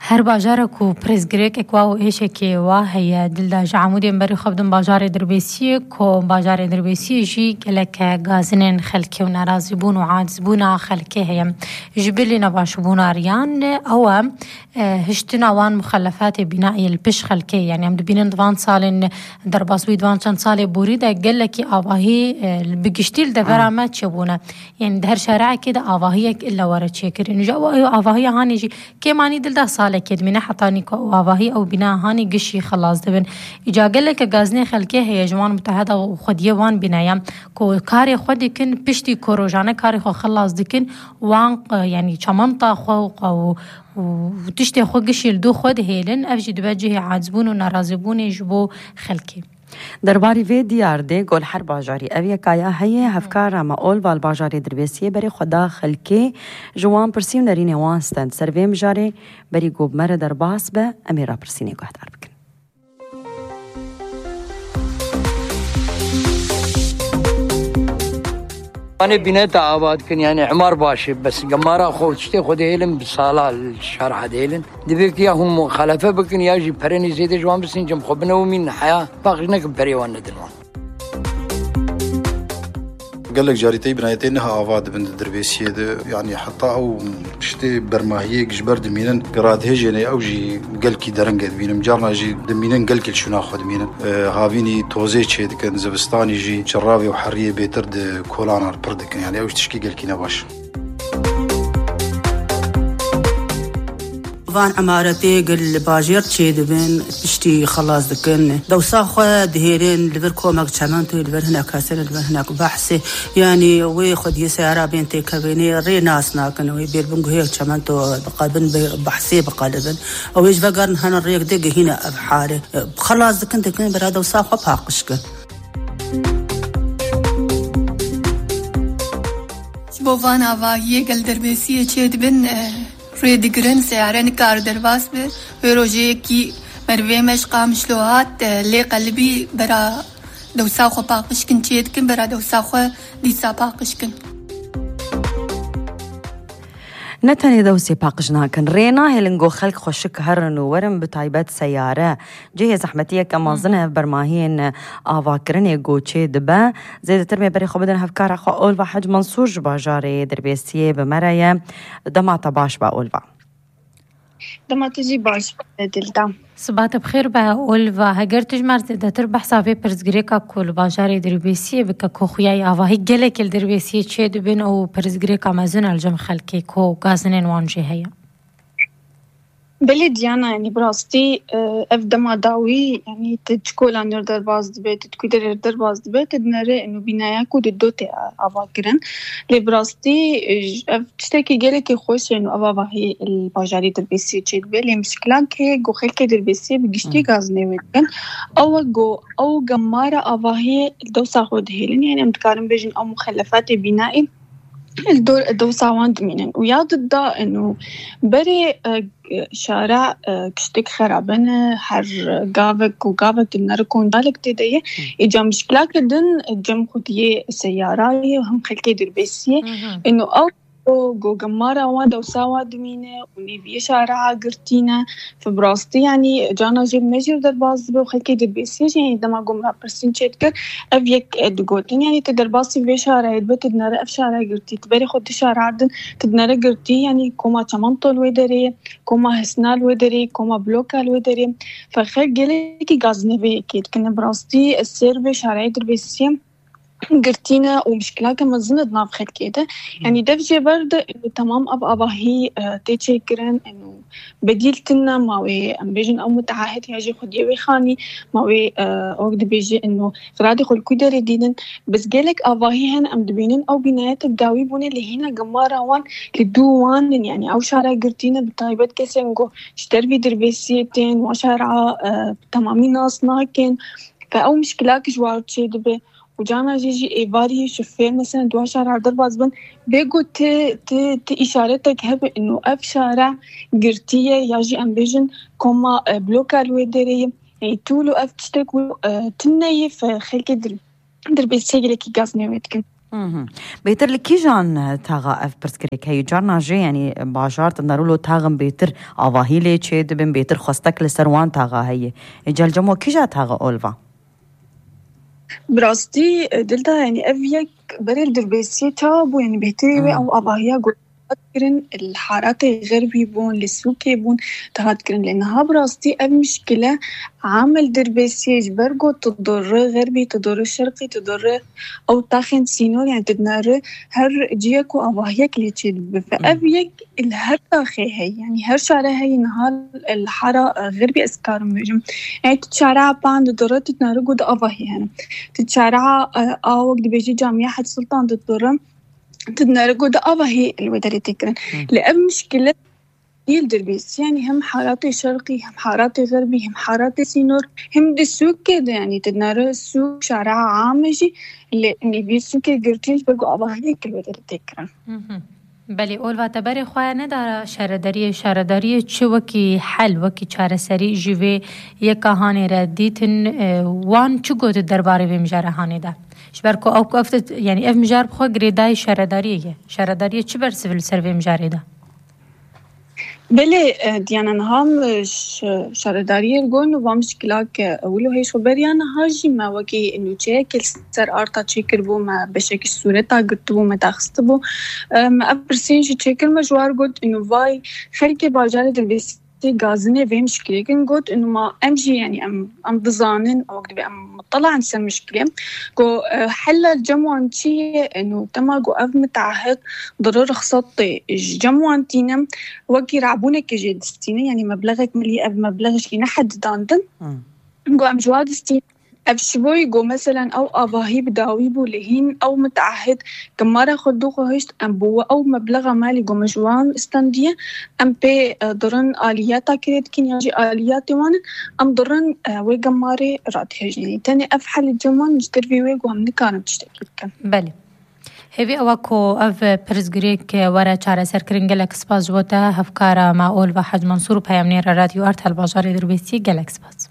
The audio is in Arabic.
هر باجارك و پرزگریک اکواو ایشه که واهی دل جعمودی بری خبدن باجار دربیسی کو باجار دربیسی جی کلک گازنین خلکی و ناراضی بون و عاجز بون خلکی هیم جبلی نباش بون آریان او هشتنا وان مخلفات بنائی البش خلکی یعنی هم دبینن دوان سالن در باسوی دوان چند سال بوریده گلکی آواهی بگشتیل دفرا ما چبونه یعنی در شارع كده آواهيك إلا ورا تشكر إنه جوا آواهي هاني جي كماني دل ده صالة كده من حطاني آواهي أو بناء هاني قشي خلاص دبن إجا قال لك غازني خلكيه هي جوان متحدة وخديه وان بنايا كو كاري خدي كن بشتي كوروجانا كاري خو خلاص دكن وان يعني شمنطة خو أو وتشتي خو قشي لدو خد هيلن أفجي دبجه عازبون ونرازبون يجبو خلكي درباری وی دیار ده گل هر باجاری اوی کایا هی هفکار ما اول وال باجاری دربیسیه بری خدا خلکی جوان پرسیم نرینه وانستند سرویم جاری بری گوب مره در باس به امیرا پرسینه گهدار بکن أنا بنيت عواد كن يعني عمار باشي بس جمارة خوشتي خد هيلن بصالة الشارع هيلن دبيك يا هم خلفه بكن ياجي بريني زيد جوان بس نجم خبنا ومن حياة باقينا كبريوان ندلوان قال لك جاريتي بنايتين انها عواد بند دربيسيه يعني حتى او شتي برماهيه جبر دمينن قراد هجني او جي قال كي درنج دمينن جارنا جي دمينن قال كل شنو ناخذ دمينن هافيني توزي تشيد كان زبستاني جي شرابي وحريه بيترد كولانا بردك يعني او تشكي قال كي نباش وان عمارتي قل باجير تشيد بين بشتي خلاص دكن دوسا خو دهيرين لبركو ماك چمنتو لبر هنا كاسر لبر هناك بحث يعني وي خد يسارا بنتي كبيني ري ناس ناكن وي بيربنغ هيك چمنتو بقابن بحثي بقالبن او ايش بقرن هنا الريق دق هنا بحاله خلاص دكن برا دوسا خو باقشكن بوفان آواهی گل دربیسی چید بن ريدگرن سعرن کار درواز به روزی کی مروی مشقا مشلوهات لی قلبی برا دوسا خو باقشکن چید کن برا دوسا خو دیسا باقشکن نتني دوسي باقجنا كن رينا هلنجو خلق خوشك هرن وورم بتايبات سيارة جيه زحمتية كما ظنها برماهين آواكرني جوتشي دبا زي ترمي بري خو بدن هفكار خو أولفا حج منصور جباجاري دربيسيه بمرايا دما طباش با أولفا دما تجي باش دلتا صباح بخير بها أولفا هجر تجمر ده تربح صافي برزجريكا كل باجاري دربيسيه بك كوخياي آواهي جلك الدربيسيه تشيد بين أو برزجريكا مازن الجم خلكي كو غازنين وانجي هيا بلد ديانا يعني براستي افدما داوي يعني تجكولا نردر باز دبيت تكويدر نردر باز دبيت دنري انه بنايا كود دوتي افاكرن لبراستي تشتكي جالك خوش انه افا هي الباجاري دربيسي تشيد بلي مشكلة كي جو خلكي دربيسي بجشتي غازني ويدن او جمارة افا هي دوسا خود هيلن يعني متكارن بيجن او مخلفات بنائي الدوسا واند مينن وياد الدا انه بري شارع كشتك خرابن هر قابك وقابك النركون دالك تديه إجا مشكلة كدن جم خديه سيارة وهم خلكي دربيسية إنه أو جو جمارة وادا وساوا دمينة ونبي شارع قرتينا فبراستي يعني جانا جيب مجر درباز بوخلكي دربيسية يعني دما قوم رابرسين تشتكر أبيك دقوتين يعني تدرباسي بشارع يدبت تدنرى في شارع قرتي تبري خد شارع عدن تدنرى قرتي يعني كوما تمنطو الودري كوما هسنا الودري كوما بلوكا الودري فخير جلكي غازنبي كيد كنا براستي السير بشارع دربيسية قرتينا ومشكلة كما زند نافخد كده يعني دفجة برد إنه تمام أبا هي تيجيكرن إنه بديلتنا ماوي أم بيجن أو متعاهد يجي خد يوي خاني ماوي أوقد بيجي إنه فرادي خل كده رديدن بس جالك أبا هي هن أم دبينن أو بنايات بداوي بوني اللي هنا جمارة وان لدوان يعني أو شارع قرتينا بطايبات كسنجو اشتري دربيسيتين وشارع تمامي ناس ناكن فأو مشكلة كجوار تشي دبي وجانا جيجي إيفاري شوفير مثلا دوا شارع درباز بن بيقو تي إشارتك هب إنه أف شارع قرتية ياجي أمبيجن كوما بلوكا الويدري يعني طولو أف تشتكو تنيف خلق دربي سيجلكي غاز نويتكن بيتر لكي جان تاغا اف برسكريك هي جارنا جي يعني باجارت نارولو تاغم بيتر آواهيلي چه دبن بيتر خواستك لسروان تاغا هي اجال جمو كي جا تاغا اولفا براستي دلتا يعني افيك بريل دربيسي تابو يعني بيتري او آواهيا تذكرن الحارات الغربي بون للسوكي بون تذكرن لأنها براستي مشكلة عامل دربيسيج برغو تضر غربي تضر الشرقي تضر أو تاخن سينور يعني تدنر هر جيكو أواهيك اللي تشد فأبيك الهر تاخي هي يعني هر شارع هي نهار الحارة غربي أسكار مجم يعني تتشارع باند تضر تتنر قد أواهي هنا تتشارع آوك دي بيجي جامعة حد سلطان تضر تدنرجو ده هي الوداري تكرن لأن مشكلة الدربيس يعني هم حاراتي شرقي هم حاراتي غربي هم حاراتي سينور هم دي السوق كده يعني تدنر السوق شارع عامجي اللي بيسوق قرتيش برجو هي الوداري تكرن بلی اولوا تبری خواه نداره شهرداری چه وکی حل وکی چاره سری جوی یک هانی را دیتن وان چه گوت درباره به مجاره هانی ده شبرکو او کافت یعنی اف مجار بخوا گریدای شهرداری چه بر سیول سروی مجاره ده بله دیانا نهام شهرداری الگون و مشکلات اولو هیچ خبریان هاجی ما وکی انو چه کل سر آرتا چیکر بو ما بشکل صورتا گرت بو ما تخست بو ما ابرسینجی چیکر مجوار گود انو وای خلق باجار دلبیسی غازنه في مشكلة كنقول إنه ما أمشي يعني أم بظانن أو كده أم مطلع عن سر مشكلة كو حل الجموعة شيء إنه تما جو أف متعهد ضرر خصتي الجموعة تينم وكي رعبونك كجد ستين يعني مبلغك ملي أب مبلغش كنا حد داندن جو أم جواد ستين أبشبوي جو مثلا أو أباهي بداويبو لهين أو متعهد كمارا خدوخو هشت أم بوا أو مبلغ مالي جو مجوان استندية أم بي درن آلياتا كريت كين يجي آلياتي وانن أم درن ويجماري رات هجيني تاني أفحل الجمان نشتر في ويجو هم نكارم تشتكي كان بله هیوی اوکو اف پرزگریک ورا چاره سرکرین گلکس باز جوتا هفکارا معول و حج منصور پیامنیر رادیو ارتل بازار دربیسی گلکس باز